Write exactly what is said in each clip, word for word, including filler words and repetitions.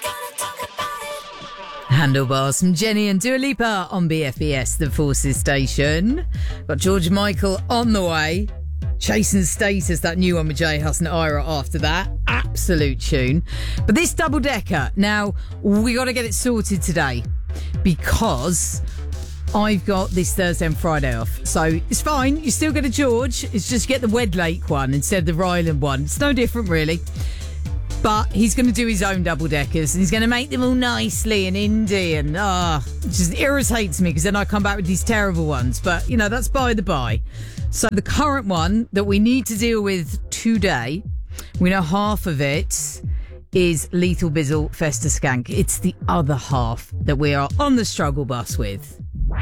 Handlebars from Jenny and Dua Lipa on B F B S, the Forces Station. Got George Michael on the way. Chasing Status, that new one with Jay Huss and Ira after that. Absolute tune. But this double-decker, now, we got to get it sorted today because I've got this Thursday and Friday off. So it's fine. You still get a George. It's just get the Wedlake one instead of the Ryland one. It's no different, really. But he's going to do his own double-deckers and he's going to make them all nicely and indie and, ah, oh, it just irritates me because then I come back with these terrible ones. But, you know, that's by the by. So the current one that we need to deal with today, we know half of it is Lethal Bizzle Festa Skank. It's the other half that we are on the struggle bus with.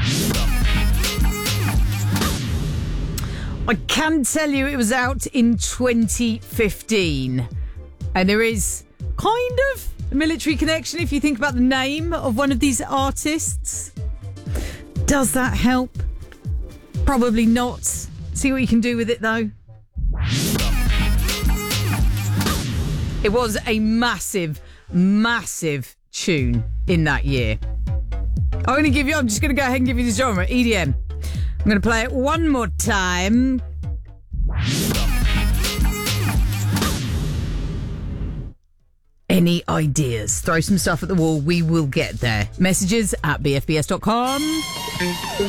I can tell you it was out in twenty fifteen. And there is kind of a military connection if you think about the name of one of these artists. Does that help? Probably not. See what you can do with it, though. It was a massive, massive tune in that year. I'm going to give you, I'm just going to go ahead and give you the genre, E D M. I'm going to play it one more time. Any ideas? Throw some stuff at the wall. We will get there. Messages at b f b s dot com.